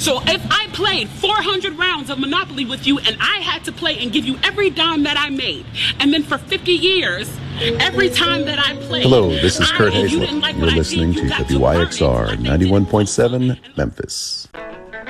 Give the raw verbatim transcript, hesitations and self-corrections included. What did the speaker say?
So if I played four hundred rounds of Monopoly with you and I had to play and give you every dime that I made, and then for fifty years, every time that I played... Hello, this is Kurt I, you Hazlett. didn't like You're what I listening did, you to got W Y X learn it. R ninety-one point seven Memphis.